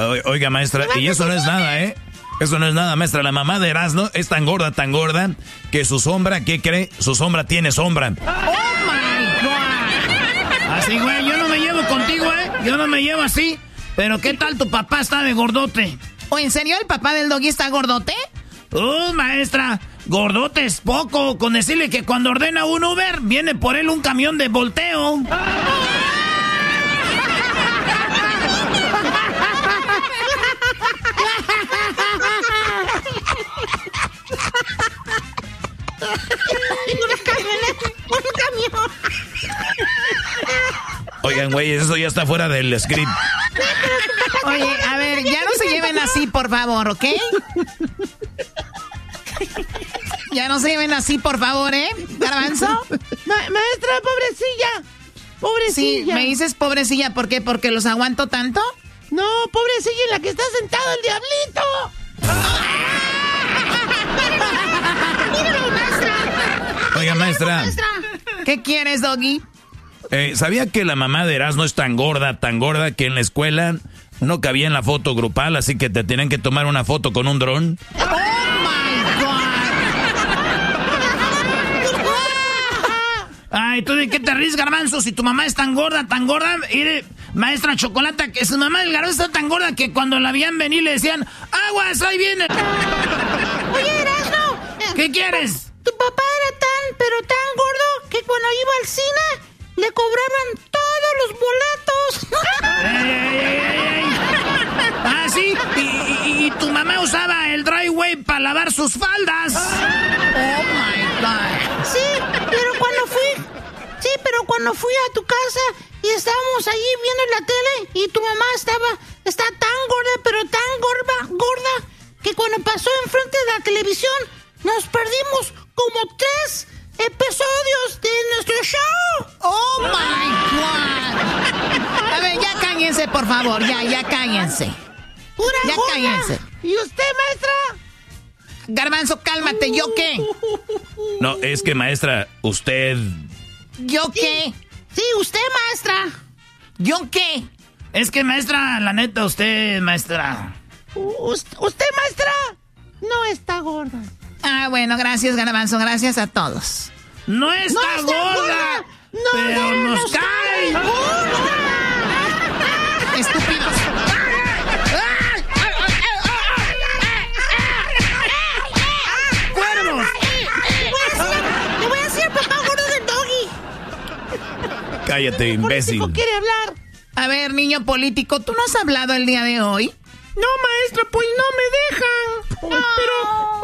Oiga, maestra, y eso no es nada, ¿eh? Eso no es nada, maestra. La mamá de Erasmo es tan gorda, que su sombra, ¿qué cree? Su sombra tiene sombra. ¡Oh, my God! Así, güey, yo no me llevo contigo, ¿eh? Yo no me llevo así. Pero ¿qué tal tu papá está de gordote? ¿O en serio el papá del Doggy está gordote? Maestra, gordote es poco. Con decirle que cuando ordena un Uber, viene por él un camión de volteo. Un camión. Oigan, güey, eso ya está fuera del script. Oye, a ver, ya no se lleven así, por favor, ¿ok? Ya no se lleven así, por favor, ¿eh? ¿Garbanzo? Maestra, pobrecilla. Pobrecilla. Sí, me dices pobrecilla, ¿por qué? ¿Porque los aguanto tanto? No, pobrecilla en la que está sentado el diablito. Míralo, maestra. Oiga, maestra. ¿Qué quieres, Doggy? ¿Sabía que la mamá de Erasmo es tan gorda, que en la escuela no cabía en la foto grupal, así que te tenían que tomar una foto con un dron? ¡Oh, my God! Ay, ¿tú de qué te ríes, Garbanzo? Si tu mamá es tan gorda, mire, maestra Chocolata, que su mamá del Garbanzo está tan gorda que cuando la veían venir le decían, ¡aguas, ahí viene! Oye, Erasmo. ¿Qué quieres? Tu papá era pero tan gordo que cuando iba al cine le cobraban todos los boletos. Ah, sí. Y tu mamá usaba el driveway para lavar sus faldas. Oh my God. Sí, pero cuando fui a tu casa y estábamos allí viendo la tele y tu mamá está tan gorda, pero tan gorda, que cuando pasó enfrente de la televisión nos perdimos como 3 episodios de nuestro show. ¡Oh, my God! A ver, ya cállense, por favor. Ya cállense. ¡Pura ya gorda! Cállense. ¿Y usted, maestra? Garbanzo, cálmate. ¿Yo qué? No, es que, maestra, usted... ¿Yo qué? Sí, usted, maestra. ¿Yo qué? Es que, maestra, la neta, usted, maestra... ¿Usted, maestra? No está gorda. Ah, bueno, gracias, Garbanzo. Gracias a todos. ¡No está gorda! ¡Pero nos cae! ¡Estúpidos! ¡Cuervos! Le voy a decir al papá gordo del Doggy. Cállate, imbécil. ¿Político quiere hablar? A ver, niño político, ¿tú no has hablado el día de hoy? No, maestra, pues no me dejan. No.